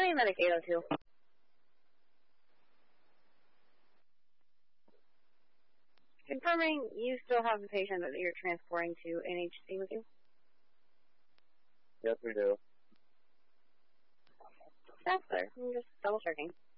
I am Medic 802. Confirming you still have the patient that you're transporting to NHC with you? Yes, we do. That's there. I'm just double checking.